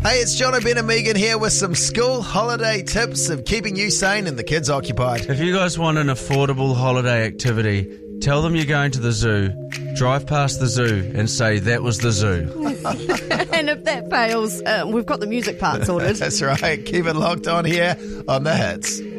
Hey, it's John O'Ben and Megan here with some school holiday tips of keeping you sane and the kids occupied. If you guys want an affordable holiday activity, tell them you're going to the zoo, drive past the zoo and say that was the zoo. And if that fails, we've got the music part sorted. That's right. Keep it locked on here on The Hits.